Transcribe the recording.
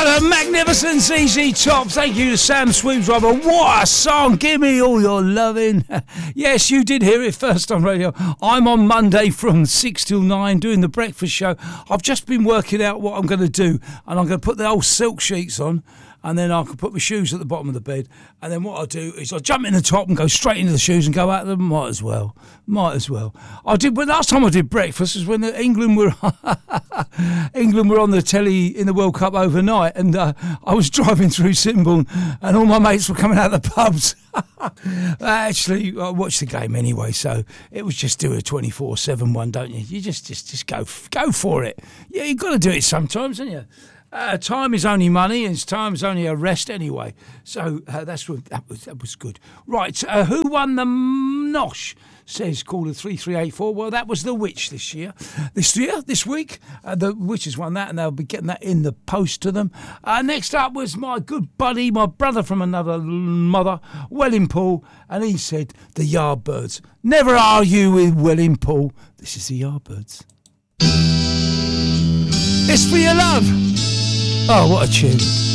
The magnificent ZZ Top. Thank you to Sam Sweepdriver. What a song. Give me all your loving. Yes, you did hear it first on radio. I'm on Monday from 6 till 9 doing the breakfast show. I've just been working out what I'm going to do, and I'm going to put the old silk sheets on, and then I can put my shoes at the bottom of the bed, and then what I'll do is I'll jump in the top and go straight into the shoes and go out of them. Might as well. I did, but last time I did breakfast was when England were on the telly in the World Cup overnight, and I was driving through Sittingbourne and all my mates were coming out of the pubs. Actually, I watched the game anyway, so it was just do a 24/7 one, don't you? You just go for it. Yeah, you've got to do it sometimes, haven't you? Time is only money, and time is only a rest anyway. So that was good. Right, who won the Nosh? Says caller 3384. Well, that was the Witch this week. The Witch has won that, and they'll be getting that in the post to them. Next up was my good buddy, my brother from another mother, Welling Paul, and he said the Yardbirds. Never argue with Welling Paul. This is the Yardbirds. It's for your love. Oh, what a tune.